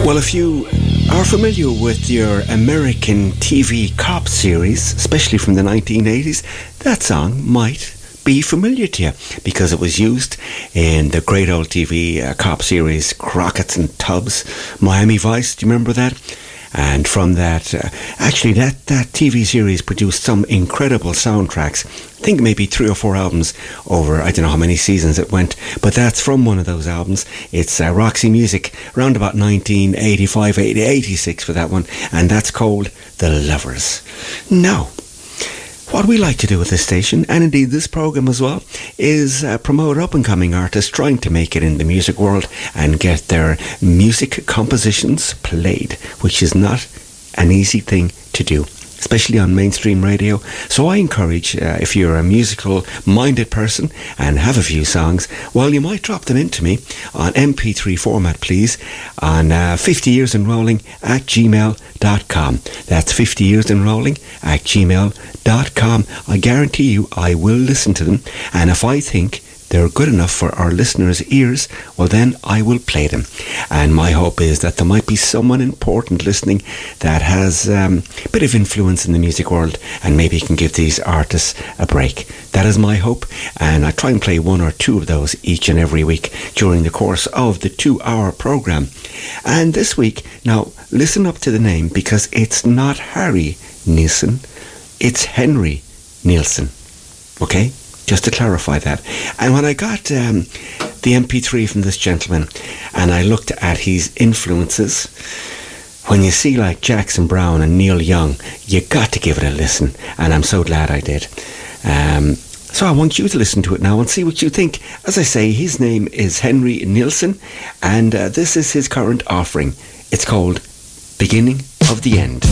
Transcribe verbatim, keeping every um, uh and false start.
Well, if you are familiar with your American T V cop series, especially from the nineteen eighties, that song might be familiar to you because it was used in the great old T V uh, cop series Crockett's and Tubbs, Miami Vice. Do you remember that? And from that, uh, actually that, that T V series produced some incredible soundtracks. I think maybe three or four albums over, I don't know how many seasons it went, but that's from one of those albums. It's uh, Roxy Music, around about nineteen eighty-five, eighty-six for that one, and that's called The Lovers. Now, what we like to do with this station, and indeed this programme as well, is uh, promote up-and-coming artists trying to make it in the music world and get their music compositions played, which is not an easy thing to do, especially on mainstream radio. So I encourage, uh, if you're a musical-minded person and have a few songs, well, you might drop them into me on M P three format, please, on uh, fifty years and rolling at gmail dot com. That's fifty years and rolling at gmail dot com. I guarantee you I will listen to them, and if I think they're good enough for our listeners' ears, well then I will play them. And my hope is that there might be someone important listening that has um, a bit of influence in the music world and maybe can give these artists a break. That is my hope, and I try and play one or two of those each and every week during the course of the two-hour programme. And this week, now listen up to the name, because it's not Harry Nilsson, it's Henry Nilsson. Okay? Just to clarify that. And when I got um, the M P three from this gentleman and I looked at his influences, when you see like Jackson Browne and Neil Young, you got to give it a listen. And I'm so glad I did. Um, so I want you to listen to it now and see what you think. As I say, his name is Henry Nilsson, and uh, this is his current offering. It's called Beginning of the End.